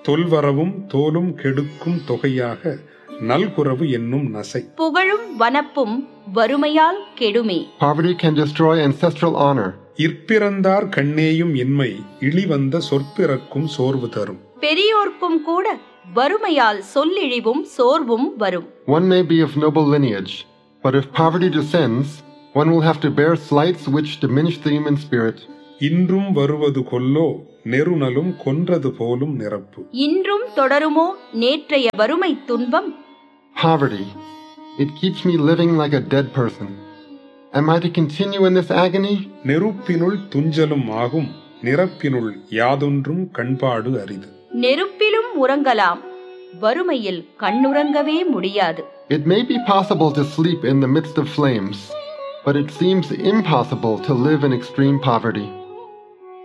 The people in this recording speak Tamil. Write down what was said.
தொல்வரவும் தோலும் கெடுக்கும் தொகையாக நல்குரவு என்னும் நசை. புகழும் வனப்பும் வறுமையால் கெடுமே. Poverty can destroy ancestral honor. இற்பிறந்தார் கண்ணேயும் இன்மை இழிவந்த சொற்பிறக்கும் சோர்வு தரும். பெரியோர்க்கும் கூட வறுமையால் சொல்லிழிவும் சோர்வும் வரும். One may be of noble lineage, but if poverty descends, one will have to bear slights which diminish the human spirit. இன்றும் வருவது கொல்லோ நெருநலும் கொன்றது போலும் நிரப்பு. இன்றும் தொடருமோ நேற்றைய வறுமை துன்பம். Poverty. It keeps me living like a dead person. Am I to continue in this agony? நெருப்பினுள் துஞ்சலும் ஆகும் நிரப்பினுள் யாதொன்றும் கண்பாடு அரிது. நெருப்பிலும் உறங்கலாம், வறுமையில் கண்ணுறங்கவே முடியாது. It may be possible to sleep in the midst of flames, but it seems impossible to live in extreme poverty.